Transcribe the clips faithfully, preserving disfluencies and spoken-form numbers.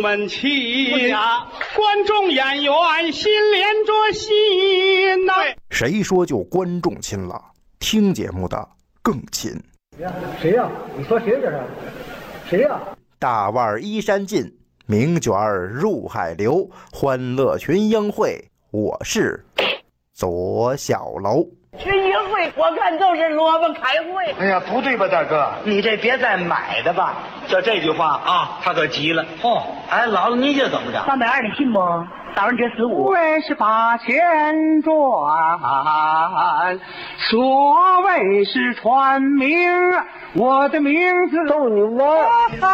们起，观众演员心连着心呐、啊。 谁说就观众亲了？听节目的更亲。 谁呀、啊？你说谁这是？谁呀、啊？ 大腕衣衫尽，名卷入海流，欢乐群英会，我是左小楼。 群英会我看都是萝卜开会。 哎呀，不对吧，大哥？ 你这别再买的吧。 就这句话啊，他可急了。哦，哎，姥姥你这怎么着？ 三百二，你信不？打完这十五。 为是八千转，所谓是传名，我的名字逗你玩。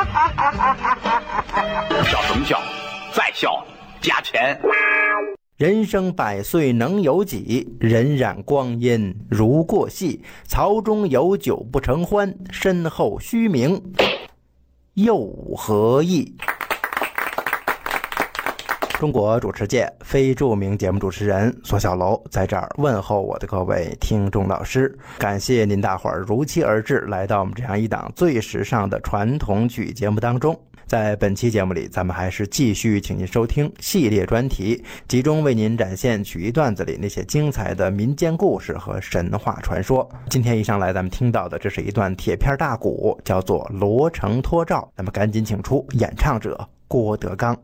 笑什么笑？再笑加钱。 人生百岁能有几？荏苒光阴如过隙。槽中有酒不成欢，身后虚名又何益？中国主持界非著名节目主持人索小楼在这儿问候我的各位听众老师，感谢您大伙儿如期而至，来到我们这样一档最时尚的传统曲节目当中。在本期节目里，咱们还是继续请您收听系列专题，集中为您展现曲艺段子里那些精彩的民间故事和神话传说。今天一上来咱们听到的这是一段铁片大鼓，叫做罗城托赵。咱们赶紧请出演唱者郭德纲。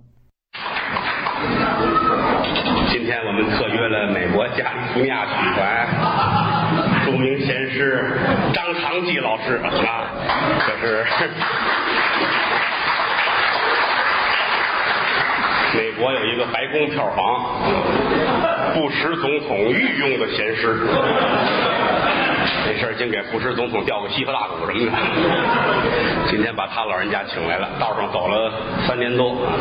今天我们特约了美国加利福尼亚曲团著名贤师张长记老师啊，这是美国有一个白宫票房布什总统御用的贤师，没事净给布什总统吊个西河大鼓什么的。今天把他老人家请来了，道上走了三年多。